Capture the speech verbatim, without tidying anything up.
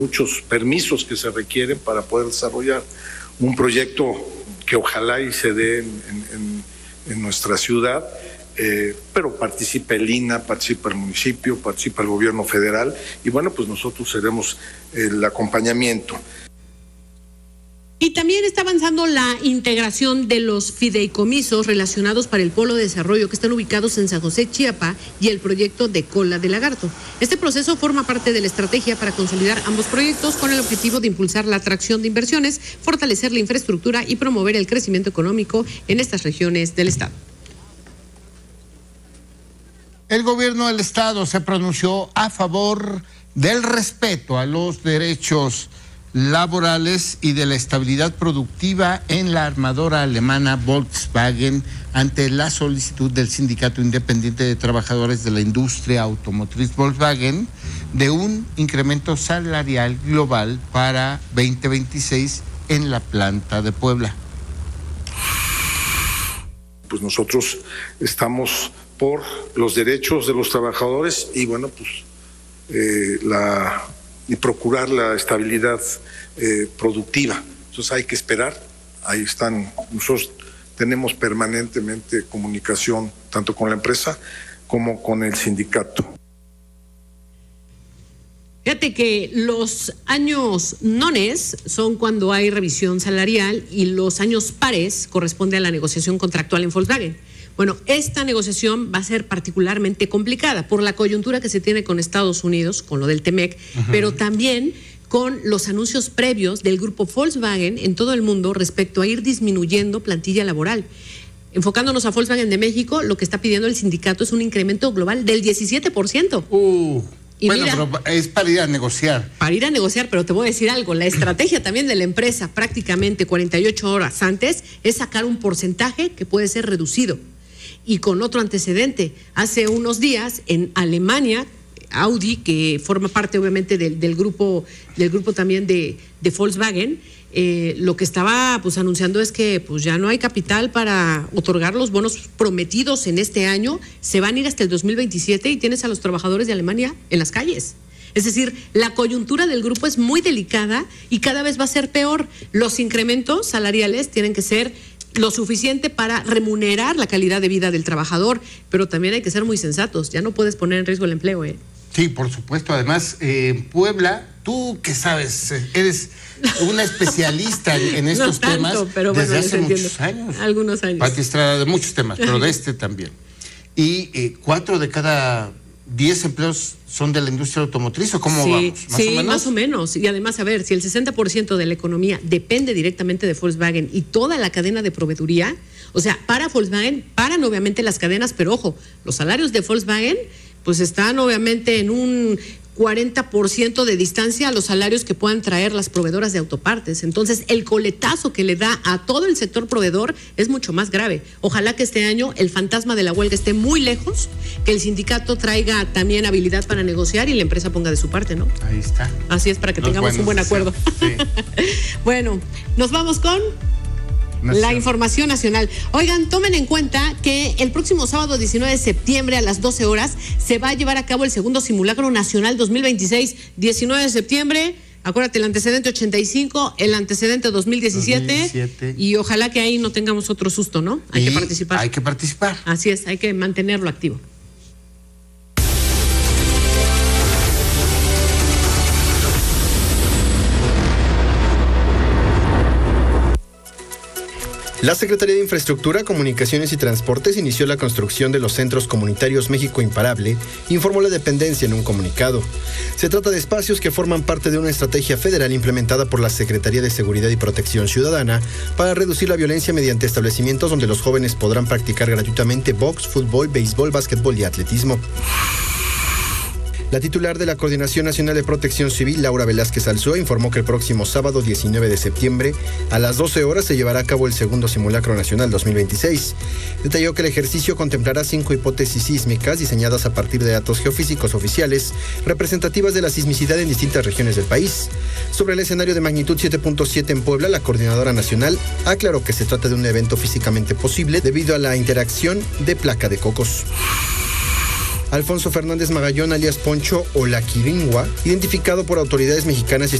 muchos permisos que se requieren para poder desarrollar un proyecto que ojalá y se dé en, en, en nuestra ciudad, eh, pero participa el I N A, participa el municipio, participa el gobierno federal y bueno, pues nosotros seremos el acompañamiento. Y también está avanzando la integración de los fideicomisos relacionados para el Polo de Desarrollo que están ubicados en San José, Chiapa, y el proyecto de Cola de Lagarto. Este proceso forma parte de la estrategia para consolidar ambos proyectos con el objetivo de impulsar la atracción de inversiones, fortalecer la infraestructura y promover el crecimiento económico en estas regiones del estado. El gobierno del estado se pronunció a favor del respeto a los derechos laborales y de la estabilidad productiva en la armadora alemana Volkswagen ante la solicitud del Sindicato Independiente de Trabajadores de la Industria Automotriz Volkswagen de un incremento salarial global para veinte veintiséis en la planta de Puebla. Pues nosotros estamos por los derechos de los trabajadores y bueno, pues eh, la y procurar la estabilidad eh, productiva. Entonces hay que esperar, ahí están, nosotros tenemos permanentemente comunicación tanto con la empresa como con el sindicato. Fíjate que los años nones son cuando hay revisión salarial y los años pares corresponde a la negociación contractual en Volkswagen. Bueno, esta negociación va a ser particularmente complicada por la coyuntura que se tiene con Estados Unidos, con lo del T-MEC, uh-huh. pero también con los anuncios previos del grupo Volkswagen en todo el mundo respecto a ir disminuyendo plantilla laboral. Enfocándonos a Volkswagen de México, lo que está pidiendo el sindicato es un incremento global del diecisiete por ciento. Uh, y bueno, mira, pero es para ir a negociar. Para ir a negociar, pero te voy a decir algo, la estrategia también de la empresa prácticamente cuarenta y ocho horas antes es sacar un porcentaje que puede ser reducido. Y con otro antecedente, hace unos días en Alemania, Audi, que forma parte obviamente del, del grupo del grupo también de, de Volkswagen, eh, lo que estaba pues anunciando es que pues ya no hay capital para otorgar los bonos prometidos en este año, se van a ir hasta el dos mil veintisiete y tienes a los trabajadores de Alemania en las calles. Es decir, la coyuntura del grupo es muy delicada y cada vez va a ser peor. Los incrementos salariales tienen que ser lo suficiente para remunerar la calidad de vida del trabajador, pero también hay que ser muy sensatos, ya no puedes poner en riesgo el empleo, ¿eh? Sí, por supuesto, además, eh, Puebla, tú que sabes, eres una especialista en, en estos no tanto, temas pero bueno, desde hace entiendo. muchos años. Algunos años. Pati Estrada, de muchos temas, pero de este también. Y eh, cuatro de cada diez empleos son de la industria automotriz, ¿o cómo sí, vamos? ¿Más sí, o menos? más o menos. Y además, a ver, si el sesenta por ciento de la economía depende directamente de Volkswagen y toda la cadena de proveeduría, o sea, para Volkswagen, paran obviamente las cadenas, pero ojo, los salarios de Volkswagen pues están obviamente en un cuarenta por ciento de distancia a los salarios que puedan traer las proveedoras de autopartes. Entonces, el coletazo que le da a todo el sector proveedor es mucho más grave. Ojalá que este año el fantasma de la huelga esté muy lejos, que el sindicato traiga también habilidad para negociar y la empresa ponga de su parte, ¿no? Ahí está. Así es, para que Los tengamos un buen acuerdo. Sí. Bueno, nos vamos con Nación. La información nacional. Oigan, tomen en cuenta que el próximo sábado diecinueve de septiembre a las doce horas se va a llevar a cabo el segundo simulacro nacional dos mil veintiséis, diecinueve de septiembre. Acuérdate, el antecedente ochenta y cinco, el antecedente dos mil diecisiete, dos mil diecisiete. Y ojalá que ahí no tengamos otro susto, ¿no? Hay y que participar. Hay que participar. Así es, hay que mantenerlo activo. La Secretaría de Infraestructura, Comunicaciones y Transportes inició la construcción de los centros comunitarios México Imparable, informó la dependencia en un comunicado. Se trata de espacios que forman parte de una estrategia federal implementada por la Secretaría de Seguridad y Protección Ciudadana para reducir la violencia mediante establecimientos donde los jóvenes podrán practicar gratuitamente box, fútbol, béisbol, básquetbol y atletismo. La titular de la Coordinación Nacional de Protección Civil, Laura Velázquez Alzúa, informó que el próximo sábado diecinueve de septiembre a las doce horas se llevará a cabo el segundo simulacro nacional dos mil veintiséis. Detalló que el ejercicio contemplará cinco hipótesis sísmicas diseñadas a partir de datos geofísicos oficiales representativas de la sismicidad en distintas regiones del país. Sobre el escenario de magnitud siete punto siete en Puebla, la Coordinadora Nacional aclaró que se trata de un evento físicamente posible debido a la interacción de placa de cocos. Alfonso Fernández Magallón, alias Poncho o La Quiringua, identificado por autoridades mexicanas y